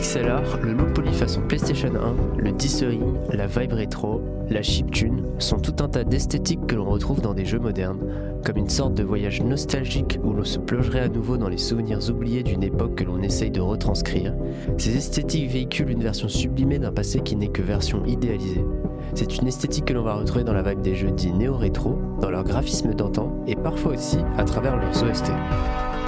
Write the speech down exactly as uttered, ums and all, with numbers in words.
pixel art, le look polyfaçon PlayStation un, le dithering, la vibe rétro, la chiptune sont tout un tas d'esthétiques que l'on retrouve dans des jeux modernes, comme une sorte de voyage nostalgique où l'on se plongerait à nouveau dans les souvenirs oubliés d'une époque que l'on essaye de retranscrire. Ces esthétiques véhiculent une version sublimée d'un passé qui n'est que version idéalisée. C'est une esthétique que l'on va retrouver dans la vibe des jeux dits néo-rétro, dans leur graphisme d'antan et parfois aussi à travers leurs O S T.